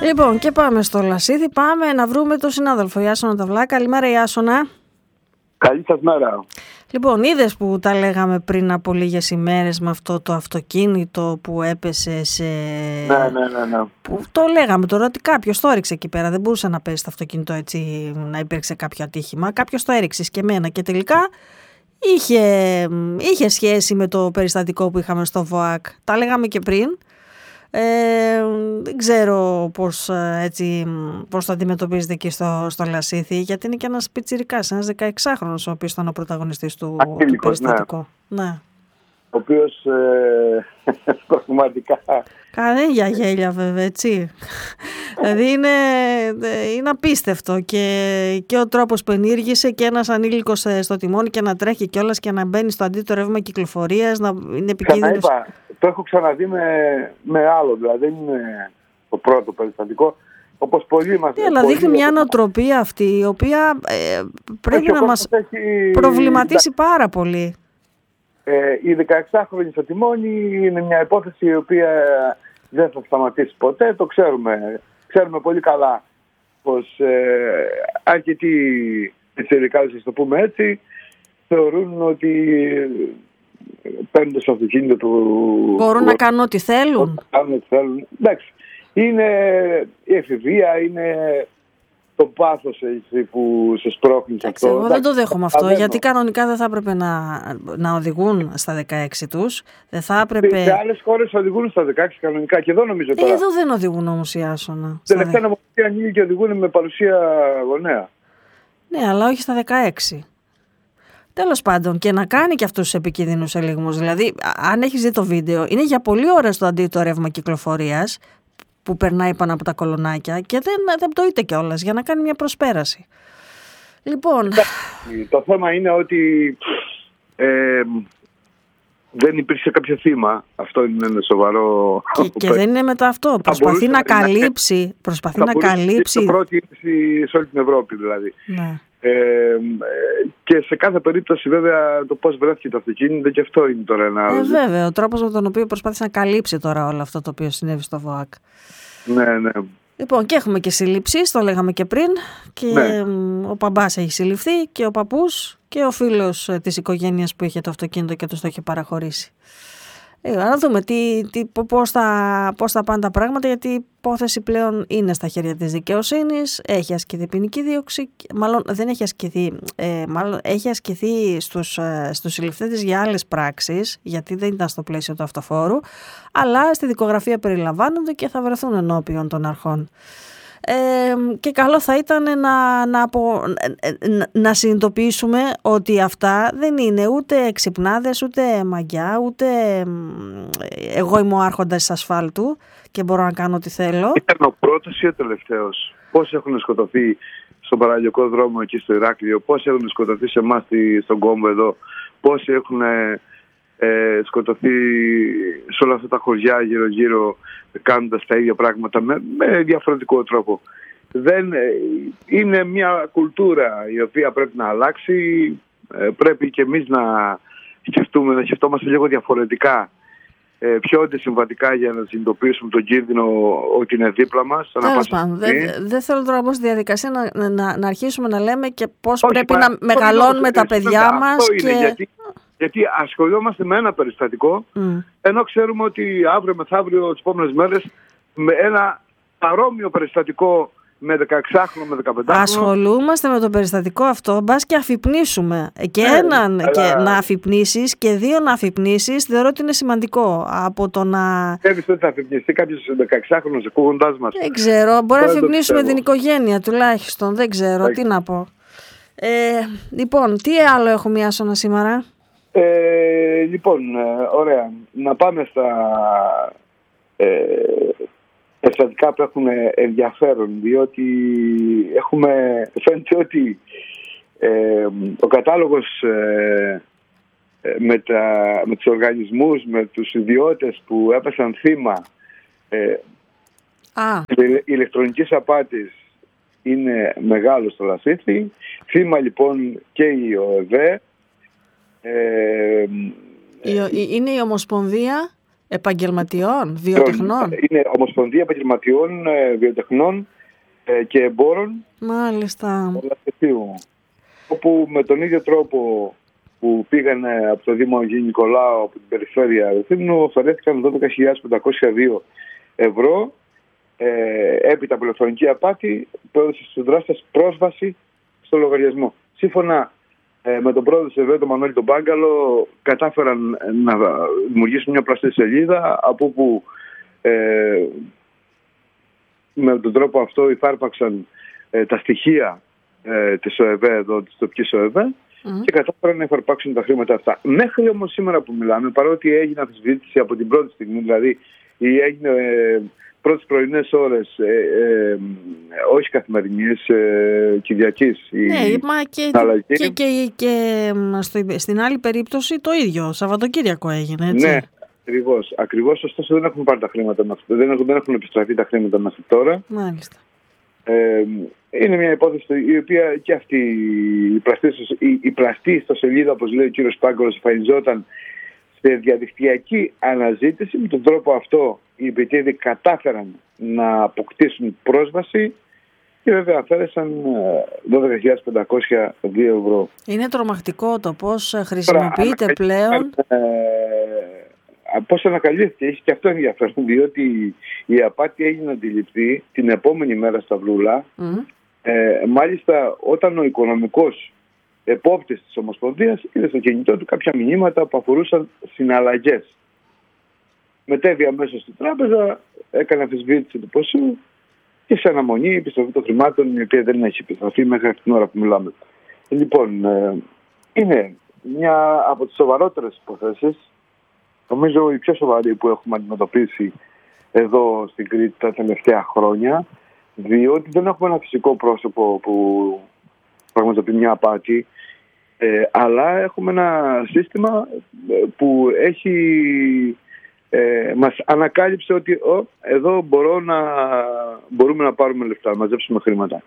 Λοιπόν, και πάμε στο Λασίθι. Πάμε να βρούμε τον συνάδελφο Ιάσονα Ταυλά. Καλημέρα, Ιάσονα. Καλή σας μέρα. Λοιπόν, είδες που τα λέγαμε πριν από λίγες ημέρες με αυτό το αυτοκίνητο που έπεσε σε... Ναι. Που το λέγαμε τώρα ότι κάποιος το έριξε εκεί πέρα. Δεν μπορούσε να πέσει το αυτοκίνητο έτσι, να υπήρξε κάποιο ατύχημα. Κάποιος το έριξε και εμένα και τελικά είχε σχέση με το περιστατικό που είχαμε στο ΒΟΑΚ. Τα λέγαμε και πριν. Δεν ξέρω πώς το αντιμετωπίζετε εκεί στο Λασίθι, γιατί είναι και ένας πιτσιρικάς, ένας 16χρονος ο οποίος ήταν ο πρωταγωνιστής του περιστατικού. Ναι. Ο οποίος πραγματικά... Κανένα για γέλια βέβαια, έτσι. Δηλαδή είναι απίστευτο και ο τρόπος που ενήργησε και ένας ανήλικος στο τιμόνι και να τρέχει κιόλας και να μπαίνει στο αντίθετο ρεύμα κυκλοφορίας, να είναι επικίνδυνος. Το έχω ξαναδεί με άλλο, δηλαδή δεν είναι το πρώτο περιστατικό. Όπως πολλοί μας... Ναι, αλλά δείχνει μια νοοτροπία αυτή, η οποία πρέπει να μας προβληματίσει πάρα πολύ. Οι 16χρονοι στο τιμόνι είναι μια υπόθεση η οποία δεν θα σταματήσει ποτέ, το ξέρουμε. Ξέρουμε πολύ καλά πως αρκετοί πιτσιρικάδες, ας το πούμε έτσι, θεωρούν ότι παίρνουν στο αυτοκίνητο του... Μπορούν να κάνουν ό,τι θέλουν. Εντάξει, είναι η εφηβεία, είναι το πάθος έτσι, που σε σπρώχνει σε αυτό. Εγώ δεν το δέχομαι αυτό, γιατί κανονικά δεν θα έπρεπε να οδηγούν στα 16 τους. Δεν θα έπρεπε... Σε άλλες χώρες οδηγούν στα 16 κανονικά και εδώ νομίζω τώρα. Εδώ δεν οδηγούν όμως, Ιάσονα. Τελευταία νομοθεσία ανήλικοι οδηγούν με παρουσία γονέα. Ναι, αλλά όχι στα 16. Τέλος πάντων, και να κάνει και αυτούς τους επικίνδυνους ελιγμούς. Δηλαδή, αν έχεις δει το βίντεο, είναι για πολλή ώρα στο αντίθετο ρεύμα κυκλοφορίας που περνάει πάνω από τα κολονάκια και δεν πτωείται κιόλας για να κάνει μια προσπέραση. Λοιπόν... Το θέμα είναι ότι δεν υπήρξε κάποιο θύμα. Αυτό είναι ένα σοβαρό... Και δεν είναι μετά αυτό. Προσπαθεί να καλύψει... Το πρώτο είναι σε όλη την Ευρώπη δηλαδή. Ναι. Και σε κάθε περίπτωση βέβαια το πώς βρέθηκε το αυτοκίνητο και αυτό είναι τώρα ένα... Βέβαια, ο τρόπος με τον οποίο προσπάθησε να καλύψει τώρα όλο αυτό το οποίο συνέβη στο ΒΟΑΚ. Ναι. Λοιπόν, και έχουμε και σύλληψεις, το λέγαμε και πριν, και ο μπαμπάς έχει συλληφθεί και ο παππούς και ο φίλος της οικογένειας που είχε το αυτοκίνητο και τους το είχε παραχωρήσει. Να δούμε πώς θα πάνε τα πράγματα, γιατί η υπόθεση πλέον είναι στα χέρια της δικαιοσύνης, έχει ασκηθεί ποινική δίωξη, μάλλον δεν έχει ασκηθεί, έχει ασκηθεί στους συλληφθέντες για άλλες πράξεις, γιατί δεν ήταν στο πλαίσιο του αυτοφόρου, αλλά στη δικογραφία περιλαμβάνονται και θα βρεθούν ενώπιον των αρχών. Και καλό θα ήταν να συνειδητοποιήσουμε ότι αυτά δεν είναι ούτε ξυπνάδες, ούτε μαγιά, ούτε εγώ είμαι ο άρχοντας της ασφάλτου και μπορώ να κάνω ό,τι θέλω. Ήταν ο πρώτος ή ο τελευταίος? Πόσοι έχουν σκοτωθεί στον παραλιακό δρόμο εκεί στο Ηράκλειο, πόσοι έχουν σκοτωθεί σε εμάς στον Κόμπο εδώ, πόσοι έχουν σκοτωθεί σε όλα αυτά τα χωριά γύρω-γύρω κάνοντας τα ίδια πράγματα με διαφορετικό τρόπο. Είναι μια κουλτούρα η οποία πρέπει να αλλάξει. Πρέπει και εμείς να σκεφτόμαστε λίγο διαφορετικά, πιο αντισυμβατικά, για να συνειδητοποιήσουμε τον κίνδυνο ότι είναι δίπλα μας. Δεν θέλω τώρα όμως στη διαδικασία να αρχίσουμε να λέμε και πώς πρέπει να μεγαλώνουμε τα παιδιά μας. Γιατί ασχολιόμαστε με ένα περιστατικό, ενώ ξέρουμε ότι αύριο μεθαύριο, τις επόμενες μέρες, με ένα παρόμοιο περιστατικό με 16χρονο, με 15χρονο. Ασχολούμαστε με το περιστατικό αυτό, μπας και αφυπνίσουμε. Και και να αφυπνίσεις και δύο να αφυπνίσεις, θεωρώ ότι είναι σημαντικό. Από το να... Πιστεύεις ότι θα αφυπνιστεί κάποιος 16χρονος ακούγοντάς μας? Δεν ξέρω, μπορεί να αφυπνίσουμε την οικογένεια τουλάχιστον, δεν ξέρω, τι να πω. Λοιπόν, τι άλλο έχουμε, Ιάσονα, σήμερα? Λοιπόν, ωραία. Να πάμε στα περιστατικά που έχουν ενδιαφέρον, διότι φαίνεται ότι ο κατάλογος με τους οργανισμούς, με τους ιδιώτες που έπεσαν θύμα ηλεκτρονικής απάτης είναι μεγάλο στο Λασίθι. Θύμα λοιπόν και η ΟΕΒ. Είναι η Ομοσπονδία Επαγγελματιών, βιοτεχνών. Είναι Ομοσπονδία Επαγγελματιών Βιοτεχνών και Εμπόρων. Μάλιστα. Όπου με τον ίδιο τρόπο που πήγανε από το Δήμο Αγίου Νικολάου, από την περιφέρεια Ρεθύμνου, αφαιρέθηκαν 12.502 ευρώ έπειτα από ηλεκτρονική απάτη που έδωσε στους δράστες πρόσβαση στο λογαριασμό. Σύμφωνα με τον πρόεδρο της ΕΒΕ, τον Μανώλη τον Πάγκαλο, κατάφεραν να δημιουργήσουν μια πλαστή σελίδα από όπου με τον τρόπο αυτό υφάρπαξαν τα στοιχεία της ΟΕΒΕ εδώ, της τοπικής ΟΕΒΕ, και κατάφεραν να υφαρπάξουν τα χρήματα αυτά. Μέχρι όμως σήμερα που μιλάμε, παρότι έγινε αμφισβήτηση από την πρώτη στιγμή, δηλαδή έγινε πρώτες πρωινές ώρες, όχι καθημερινές, Κυριακής. Ναι, μα και στην άλλη περίπτωση το ίδιο, Σαββατοκύριακο έγινε, έτσι. Ναι, ακριβώς. Ωστόσο δεν έχουν πάρει τα χρήματα μέχρι τώρα, δεν έχουν επιστραφεί τα χρήματα μέχρι τώρα. Μάλιστα. Είναι μια υπόθεση η οποία και αυτή η πλαστή ιστοσελίδα, όπως λέει ο κύριος Πάγκολος, εμφανιζόταν σε διαδικτυακή αναζήτηση. Με τον τρόπο αυτό οι επιτίδοι κατάφεραν να αποκτήσουν πρόσβαση και βέβαια αφαίρεσαν 12.502 ευρώ. Είναι τρομακτικό το πώς χρησιμοποιείται πλέον. Πώς ανακαλύφθηκε, έχει και αυτό ενδιαφέρον, διότι η απάτη έγινε αντιληπτή την επόμενη μέρα στα Βρούλα. Μάλιστα όταν ο οικονομικός επόπτης της Ομοσπονδίας είδε στο κινητό του κάποια μηνύματα που αφορούσαν συναλλαγές. Μετέβη αμέσως στην τράπεζα, έκανε αμφισβήτηση του ποσού και σε αναμονή επιστροφή των χρημάτων, η οποία δεν έχει επιστραφεί μέχρι αυτήν την ώρα που μιλάμε. Λοιπόν, είναι μια από τις σοβαρότερες υποθέσεις, νομίζω η πιο σοβαρή που έχουμε αντιμετωπίσει εδώ στην Κρήτη τα τελευταία χρόνια, διότι δεν έχουμε ένα φυσικό πρόσωπο που πραγματοποιεί μια απάτη, αλλά έχουμε ένα σύστημα που μας ανακάλυψε ότι εδώ μπορούμε να πάρουμε λεφτά, να μαζέψουμε χρήματα.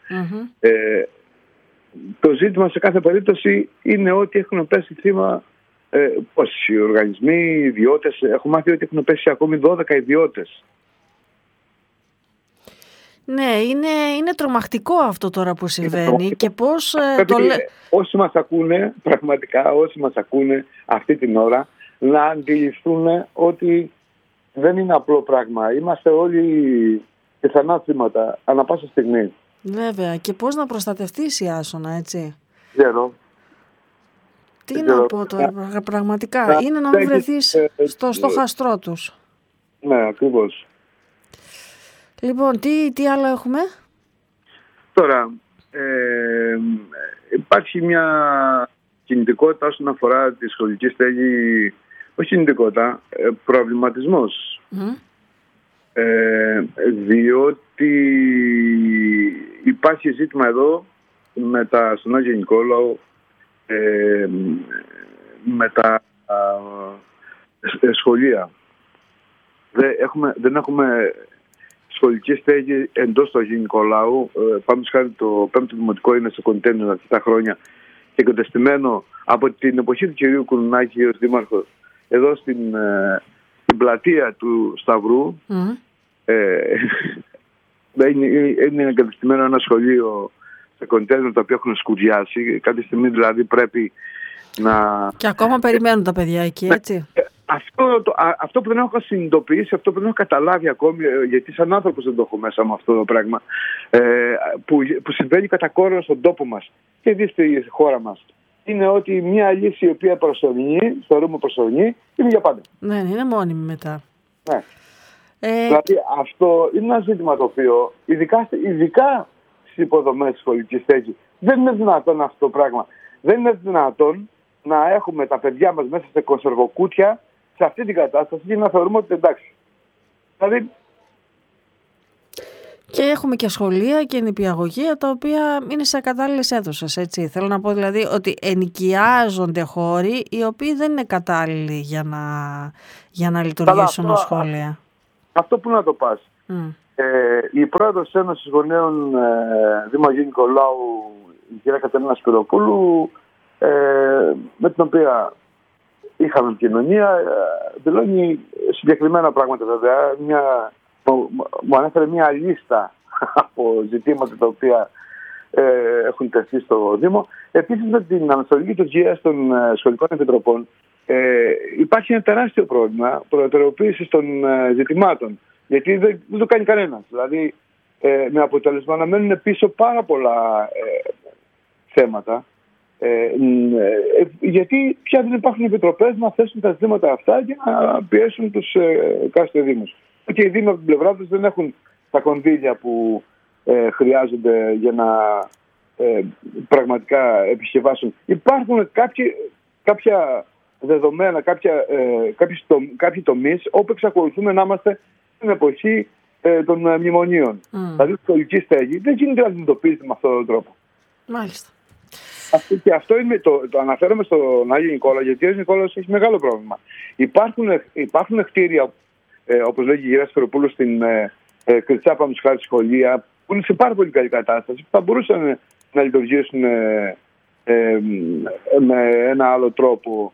Το ζήτημα σε κάθε περίπτωση είναι ότι έχουν πέσει θύμα πόσοι οργανισμοί, ιδιώτες. Έχω μάθει ότι έχουν πέσει ακόμη 12 ιδιώτες. Ναι, είναι τρομακτικό αυτό τώρα που συμβαίνει και πώς όσοι μας ακούνε, πραγματικά όσοι μας ακούνε αυτή την ώρα, να αντιληφθούν ότι δεν είναι απλό πράγμα. Είμαστε όλοι πιθανά θύματα ανά πάσα στιγμή. Βέβαια, και πώς να προστατευτείς η Άσονα, έτσι. Ξέρω. Τι να πω τώρα, πραγματικά. Είναι να μην βρεθείς στο χαστρό τους. Ναι, ακριβώς. Λοιπόν, τι άλλο έχουμε? Τώρα, υπάρχει μια κινητικότητα όσον αφορά τη σχολική στέγη, όχι κινητικότητα, προβληματισμός. Διότι υπάρχει ζήτημα εδώ στον Άγιο Νικόλαο, με τα σχολεία. Δεν έχουμε σχολική στέγη εντός του Αγίου Νικολάου. Πάντως χάρη το 5ο Δημοτικό είναι σε κοντέινερ αρκετά χρόνια και εγκατεστημένο από την εποχή του κυρίου Κουρουνάκη ως δήμαρχος εδώ στην πλατεία του Σταυρού. Είναι εγκατεστημένο ένα σχολείο σε κοντέινερ τα οποία έχουν σκουριάσει. Κάποια στιγμή δηλαδή πρέπει να... Και ακόμα περιμένουν τα παιδιά εκεί, έτσι. Αυτό που δεν έχω συνειδητοποιήσει, αυτό που δεν έχω καταλάβει ακόμη, γιατί σαν άνθρωπος δεν το έχω μέσα με αυτό το πράγμα, που συμβαίνει κατά κόρο στον τόπο μας και δει στη χώρα μας, είναι ότι μια λύση η οποία θεωρούμε προσωρινή, είναι για πάντα. Ναι, είναι μόνιμη μετά. Ναι. Δηλαδή αυτό είναι ένα ζήτημα το οποίο, ειδικά στις υποδομές της σχολικής στέγης, δεν είναι δυνατόν αυτό το πράγμα. Δεν είναι δυνατόν να έχουμε τα παιδιά μας μέσα σε κονσερβοκούτια σε αυτή την κατάσταση και να θεωρούμε ότι εντάξει. Δηλαδή... Και έχουμε και σχολεία και νηπιαγωγεία τα οποία είναι σε κατάλληλες αίθουσες, έτσι. Θέλω να πω δηλαδή ότι ενοικιάζονται χώροι οι οποίοι δεν είναι κατάλληλοι για να λειτουργήσουν ως σχολεία. Αυτό που να το πας. Η πρόεδρος της Ένωσης Γονέων Δήμου Αγίου Νικολάου, η κυρία Κατερίνα Σπυροπούλου, με την οποία είχαμε επικοινωνία, δηλώνει συγκεκριμένα πράγματα βέβαια. Μου ανέφερε μια λίστα από ζητήματα τα οποία έχουν τεθεί στο Δήμο. Επίσης, με την αναστολή του GS των σχολικών επιτροπών υπάρχει ένα τεράστιο πρόβλημα προτεραιοποίησης των ζητημάτων. Γιατί δεν το κάνει κανένας. Δηλαδή, με αποτέλεσμα να μένουν πίσω πάρα πολλά θέματα. Γιατί πια δεν υπάρχουν επιτροπές να θέσουν τα ζητήματα αυτά και να πιέσουν τους κάθε δήμους. Και οι δήμοι από την πλευρά τους δεν έχουν τα κονδύλια που χρειάζονται για να πραγματικά επισκευάσουν. Υπάρχουν κάποια δεδομένα, κάποιοι τομείς όπου εξακολουθούμε να είμαστε στην εποχή των μνημονίων. Δηλαδή η σχολική στέγη δεν γίνεται να αντιμετωπίζεται με αυτόν τον τρόπο. Μάλιστα. Και αυτό είναι, το αναφέρομαι στον Άγιο Νικόλαο, γιατί ο Άγιος Νικόλαος έχει μεγάλο πρόβλημα. Υπάρχουν κτίρια, όπως λέγει η κυρία Σφεροπούλου, στην Κρυτσά Παμουσχάρη σχολεία, που είναι σε πάρα πολύ καλή κατάσταση, που θα μπορούσαν να λειτουργήσουν με ένα άλλο τρόπο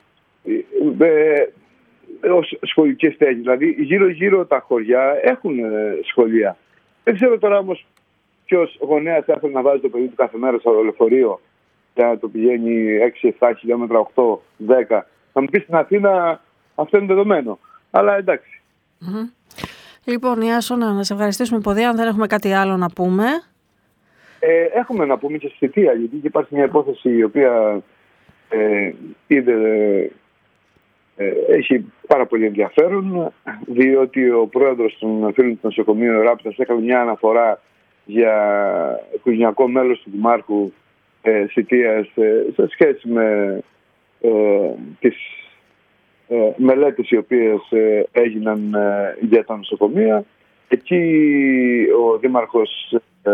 ως σχολικές στέγη. Δηλαδή γύρω-γύρω τα χωριά έχουν σχολεία. Δεν ξέρω τώρα όμως ποιος γονέας θα ήθελε να βάζει το παιδί του κάθε μέρα στο λεωφορείο και να το πηγαίνει 6-7 χιλιόμετρα, 8-10. Θα μου πει στην Αθήνα αυτό είναι δεδομένο. Αλλά εντάξει. Λοιπόν, Ιάσονα, να σε ευχαριστήσουμε ποδιά. Αν δεν έχουμε κάτι άλλο να πούμε. Έχουμε να πούμε και στη θητεία, γιατί υπάρχει μια υπόθεση η οποία έχει πάρα πολύ ενδιαφέρον, διότι ο πρόεδρος των φίλων του νοσοκομείου Ράπτας έκανε μια αναφορά για οικογενειακό μέλος του Δημάρχου Σιτίας σε σχέση με τις μελέτες οι οποίες έγιναν για τα νοσοκομεία. Εκεί ο Δήμαρχος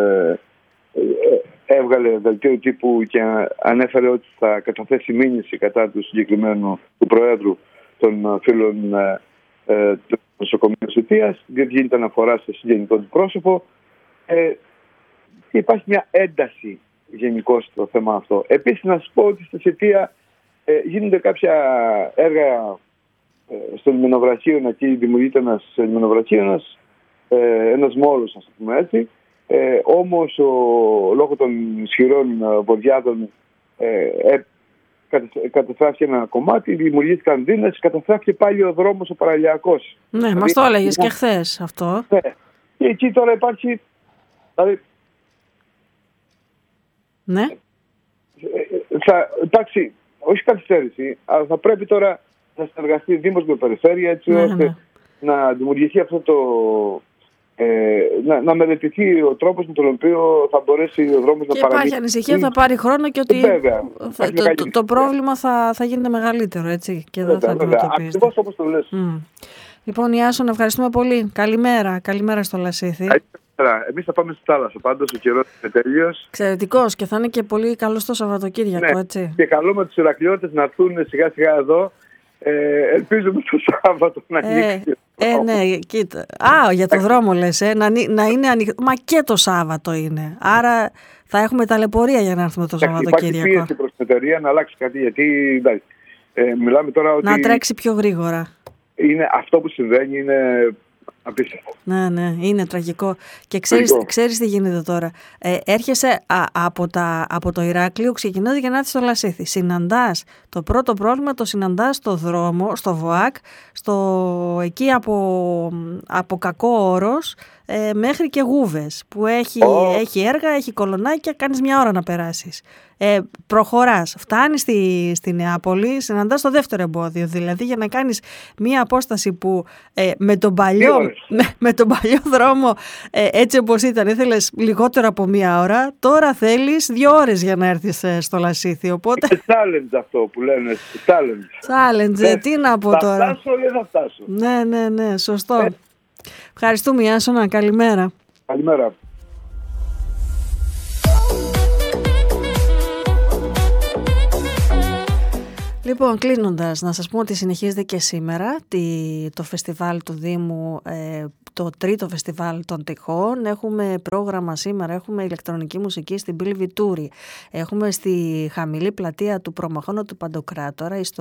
έβγαλε δελτίο τύπου και ανέφερε ότι θα καταθέσει μήνυση κατά του συγκεκριμένου του Προέδρου των φίλων του νοσοκομείου Σιτίας, διότι γίνεται αναφορά σε συγγενικό του πρόσωπο. Υπάρχει μια ένταση γενικώς στο θέμα αυτό. Επίσης να σας πω ότι στη Σιτία γίνονται κάποια έργα στο λιμενοβραχείο, εκεί δημιουργείται ένας λιμενοβραχείο, ένας μόλος, ας το πούμε έτσι. Όμως λόγω των ισχυρών βοδιάδων καταστράφηκε ένα κομμάτι, δημιουργήθηκαν δίνες, καταστράφηκε πάλι ο δρόμος ο παραλιακός. Ναι, δηλαδή, μας το έλεγες και χθες αυτό. Ναι. Και εκεί τώρα υπάρχει... Δηλαδή, ναι. Εντάξει, όχι καθυστέρηση, αλλά θα πρέπει τώρα να συνεργαστεί Δήμος με Περιφέρεια, έτσι ώστε να δημιουργηθεί αυτό το... να μελετηθεί ο τρόπος με τον οποίο θα μπορέσει ο δρόμος να παραμείνει. Και υπάρχει ανησυχία, θα πάρει χρόνο και ότι το πρόβλημα θα γίνεται μεγαλύτερο, έτσι, και δεν θα αντιμετωπίζεται. Ακριβώς όπως το λες. Λοιπόν, Ιάσονα, ευχαριστούμε πολύ. Καλημέρα στο Λασίθι. Εμείς θα πάμε στη θάλασσα πάντως, ο καιρός είναι τέλειος. Εξαιρετικός και θα είναι και πολύ καλό το Σαββατοκύριακο, ναι, έτσι. Και καλό με τους Ηρακλειώτες να έρθουν σιγά σιγά εδώ. Ελπίζουμε το Σάββατο να ανοίξει. Ναι, κοίτα. Για το δρόμο λες, να είναι ανοιχτό. Μα και το Σάββατο είναι. Άρα θα έχουμε ταλαιπωρία για να έρθουμε το Σαββατοκύριακο. Υπάρχει πίεση προς την εταιρεία να αλλάξει κάτι, γιατί μιλάμε τώρα ότι... Να τρέξει πιο γρήγορα. Είναι αυτό που συμβαίνει, είναι απίστευτο. Ναι, είναι τραγικό. Και ξέρεις τι γίνεται τώρα. Έρχεσαι από το Ηράκλειο, ξεκινάς για να έρθεις στο Λασίθι. Συναντάς το πρώτο πρόβλημα, το συναντάς στο δρόμο, στο ΒΟΑΚ, εκεί από Κακό Όρος μέχρι και Γούβες, που έχει έργα, έχει κολονάκια, κάνεις μια ώρα να περάσεις. Προχωράς, φτάνεις στη Νεάπολη, συναντάς το δεύτερο εμπόδιο, δηλαδή για να κάνεις μια απόσταση που με τον παλιό δρόμο, έτσι όπως ήταν, ήθελες λιγότερο από μια ώρα, τώρα θέλεις 2 ώρες για να έρθεις στο Λασίθι, οπότε... Είναι challenge αυτό που λένε, challenge, τι να πω τώρα. Θα φτάσω ή θα φτάσω. Ναι, σωστό. Ευχαριστούμε, Ιάσονα, καλημέρα. Καλημέρα. Λοιπόν, κλείνοντας, να σας πούμε ότι συνεχίζεται και σήμερα το φεστιβάλ του Δήμου, το 3ο φεστιβάλ των τυχών. Έχουμε πρόγραμμα σήμερα, έχουμε ηλεκτρονική μουσική στην Πύλη Βιτούρη. Έχουμε στη χαμηλή πλατεία του Προμαχώνου του Παντοκράτορα